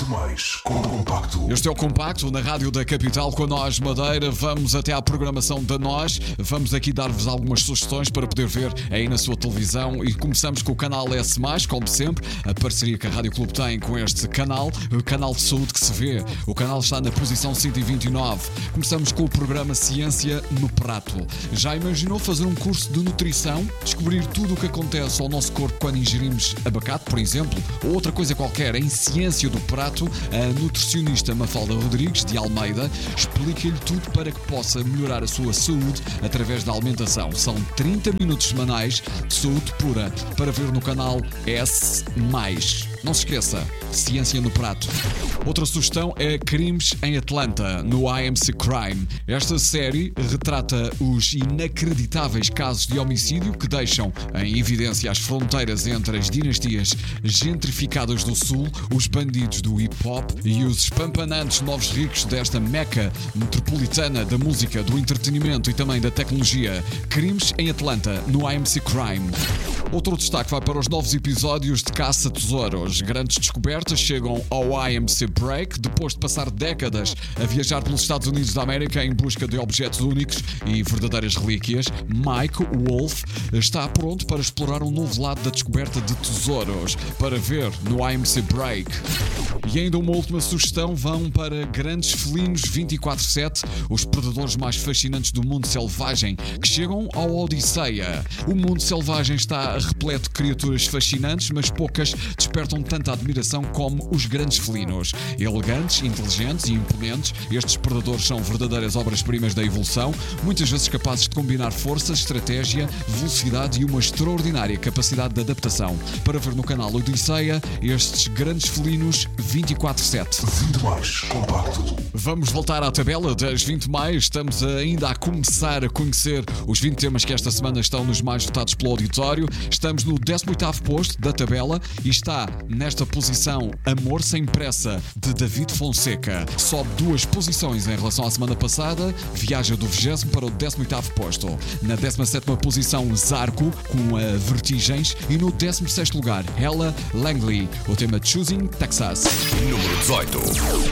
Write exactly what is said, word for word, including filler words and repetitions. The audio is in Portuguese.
mais com o Compacto. Este é o Compacto na Rádio da Capital com a Nós Madeira. Vamos até à programação da Nós. Vamos aqui dar-vos algumas sugestões para poder ver aí na sua televisão. E começamos com o canal S mais, como sempre. A parceria que a Rádio Clube tem com este canal. O canal de saúde que se vê. O canal está na posição cento e vinte e nove. Começamos com o programa Ciência no Prato. Já imaginou fazer um curso de nutrição? Descobrir tudo o que acontece ao nosso corpo quando ingerimos abacate, por exemplo? Ou outra coisa qualquer, em Ciência do Prato, a nutricionista Mafalda Rodrigues, de Almeida, explica-lhe tudo para que possa melhorar a sua saúde através da alimentação. São trinta minutos semanais de saúde pura para ver no canal S mais. Não se esqueça, Ciência no Prato. Outra sugestão é Crimes em Atlanta, no I M C Crime. Esta série retrata os inacreditáveis casos de homicídio que deixam em evidência as fronteiras entre as dinastias gentrificadas do Sul, os bandidos do hip-hop e os espampanantes novos ricos desta meca metropolitana da música, do entretenimento e também da tecnologia. Crimes em Atlanta, no I M C Crime. Outro destaque vai para os novos episódios de Caça-Tesouros. Grandes descobertas chegam ao I M C Break depois de passar décadas a viajar pelos Estados Unidos da América em busca de objetos únicos e verdadeiras relíquias. Mike Wolf está pronto para explorar um novo lado da descoberta de tesouros para ver no I M C Break. E ainda uma última sugestão vão para Grandes Felinos vinte e quatro sete, os predadores mais fascinantes do mundo selvagem, que chegam ao Odisseia. O mundo selvagem está repleto de criaturas fascinantes, mas poucas despertam tanta admiração como os grandes felinos. Elegantes, inteligentes e imponentes, estes predadores são verdadeiras obras-primas da evolução, muitas vezes capazes de combinar força, estratégia, velocidade e uma extraordinária capacidade de adaptação. Para ver no canal Odisseia, estes grandes felinos vinte e quatro sete. vinte mais Compacto. Vamos voltar à tabela das vinte mais. Estamos ainda a começar a conhecer os vinte temas que esta semana estão nos mais votados pelo auditório. Estamos no décimo oitavo posto da tabela e está nesta posição Amor Sem Pressa, de David Fonseca. Sobe duas posições em relação à semana passada, viaja do vigésimo para o décimo oitavo posto. Na décima sétima posição, Zarco, com a Vertigens. E no décimo sexto lugar, Ella Langley, o tema Choosing Texas. Número dezoito.